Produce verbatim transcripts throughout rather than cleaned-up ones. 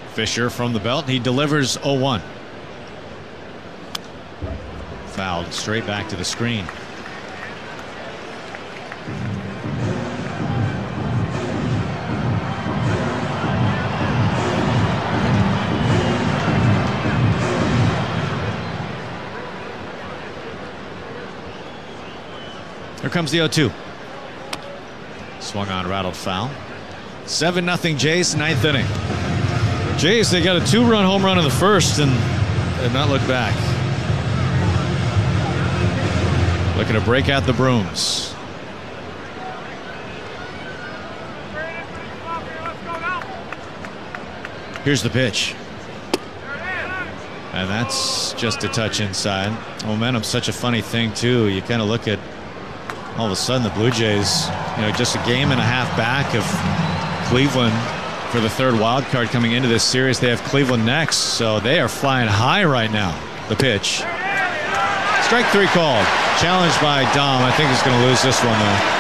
Fisher from the belt. He delivers oh one. Fouled straight back to the screen. Here comes the oh two. Swung on, rattled foul. seven nothing Jays, ninth inning. Jays, they got a two-run home run in the first and did not look back. Looking to break out the brooms. Here's the pitch. And that's just a touch inside. Momentum's such a funny thing, too. You kind of look at all of a sudden the Blue Jays, you know, just a game and a half back of Cleveland for the third wild card coming into this series. They have Cleveland next, so they are flying high right now. The pitch. Strike three called. Challenged by Dom. I think he's going to lose this one, though.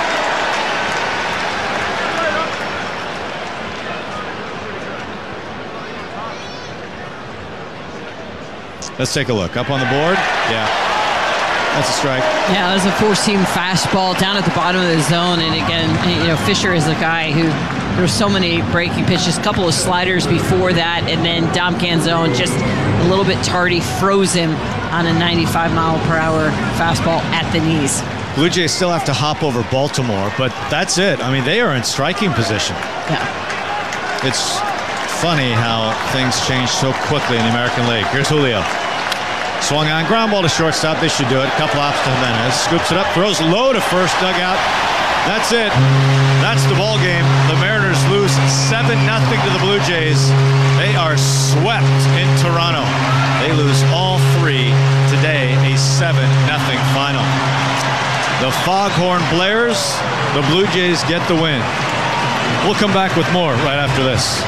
Let's take a look. Up on the board. Yeah. That's a strike. Yeah, that was a four-seam fastball down at the bottom of the zone. And again, you know, Fisher is a guy who there's so many breaking pitches, a couple of sliders before that, and then Dom Canzone just a little bit tardy, froze him on a ninety-five mile per hour fastball at the knees. Blue Jays still have to hop over Baltimore, but that's it. I mean, they are in striking position. Yeah. It's funny how things change so quickly in the American League. Here's Julio. Swung on, ground ball to shortstop. They should do it. A couple hops to Jimenez. Scoops it up, throws low to first, dugout. That's it. That's the ball game. The Mariners lose seven nothing to the Blue Jays. They are swept in Toronto. They lose all three today. A seven nothing final. The foghorn blares. The Blue Jays get the win. We'll come back with more right after this.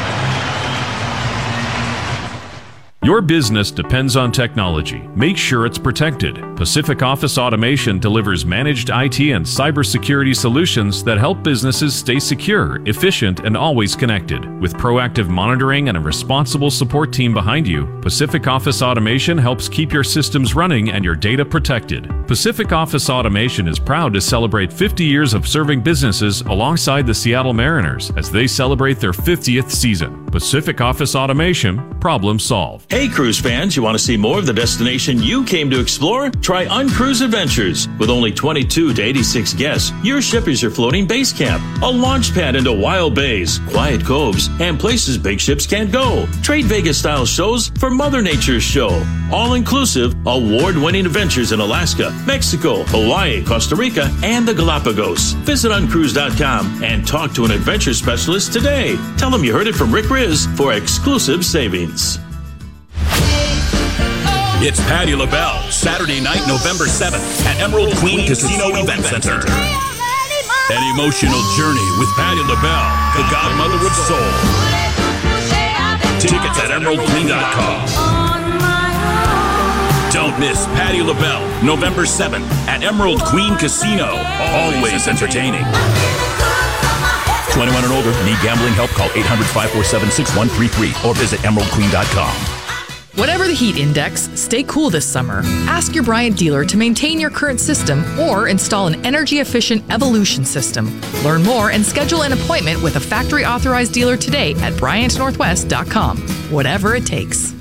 Your business depends on technology. Make sure it's protected. Pacific Office Automation delivers managed I T and cybersecurity solutions that help businesses stay secure, efficient, and always connected. With proactive monitoring and a responsible support team behind you, Pacific Office Automation helps keep your systems running and your data protected. Pacific Office Automation is proud to celebrate fifty years of serving businesses alongside the Seattle Mariners as they celebrate their fiftieth season. Pacific Office Automation, problem solved. Hey cruise fans, you want to see more of the destination you came to explore? Try Uncruise Adventures. With only twenty-two to eighty-six guests, your ship is your floating base camp, a launch pad into wild bays, quiet coves, and places big ships can't go. Trade Vegas-style shows for Mother Nature's show. All-inclusive, award-winning adventures in Alaska, Mexico, Hawaii, Costa Rica, and the Galapagos. Visit uncruise dot com and talk to an adventure specialist today. Tell them you heard it from Rick Riz for exclusive savings. It's Patti LaBelle, Saturday night, November seventh at Emerald Queen Casino Event Center. An emotional journey with Patti LaBelle, the godmother of soul. Tickets at emerald queen dot com. Don't miss Patti LaBelle, November seventh at Emerald Queen Casino. Always entertaining. twenty-one and older. Need gambling help? Call eight hundred, five four seven, six one three three or visit emerald queen dot com. Whatever the heat index, stay cool this summer. Ask your Bryant dealer to maintain your current system or install an energy-efficient Evolution system. Learn more and schedule an appointment with a factory-authorized dealer today at bryant northwest dot com. Whatever it takes.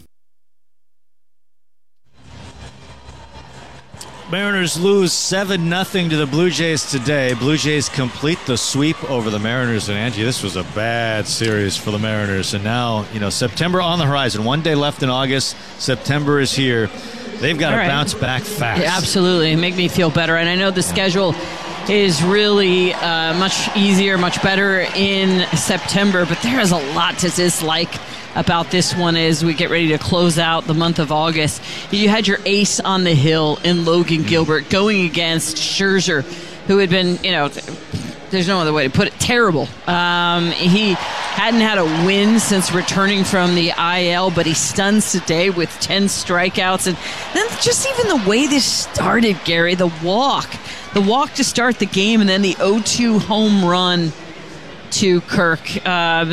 Mariners lose seven nothing to the Blue Jays today. Blue Jays complete the sweep over the Mariners. And Angie, this was a bad series for the Mariners. And now, you know, September on the horizon. One day left in August. September is here. They've got All to right. bounce back fast. Yeah, absolutely. Make me feel better. And I know the schedule is really uh, much easier, much better in September. But there is a lot to dislike about this one as we get ready to close out the month of August. You had your ace on the hill in Logan Gilbert going against Scherzer, who had been, you know, there's no other way to put it, terrible. Um, he hadn't had a win since returning from the I L, but he stuns today with ten strikeouts. And then just even the way this started, Gary, the walk, the walk to start the game, and then the oh two home run to Kirk. Uh,